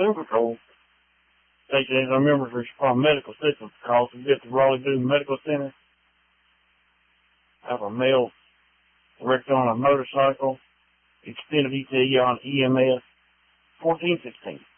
super cool. Station as I remember from medical assistance calls we get to Raleigh Boone Medical Center. Have a male wrecked on a motorcycle, extended ETA on EMS, 1416.